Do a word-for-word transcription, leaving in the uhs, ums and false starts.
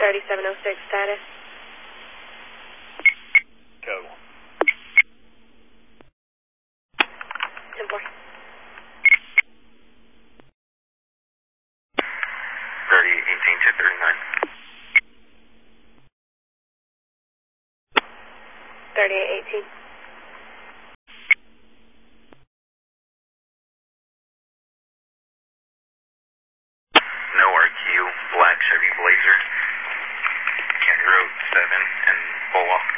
thirty-seven oh six status. Go. ten four. thirty-eight eighteen two thirty-nine. thirty-eight eighteen. No R Q, black Chevy Blazer, County Road seven and Boa.